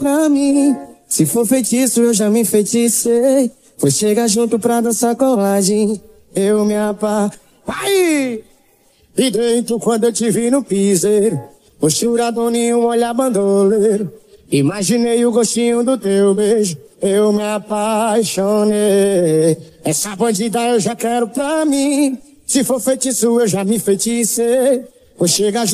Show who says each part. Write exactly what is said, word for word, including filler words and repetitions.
Speaker 1: pra mim. Se for feitiço, eu já me enfeiticei. Foi chegar junto pra dançar colagem. Eu me apa... Vai! E dentro quando eu te vi no piseiro, posturadinho, olhar bandoleiro. Imaginei o gostinho do teu beijo, eu me apaixonei. Essa bandida eu já quero pra mim. Se for feitiço, eu já me enfeiticei. Vou chegar junto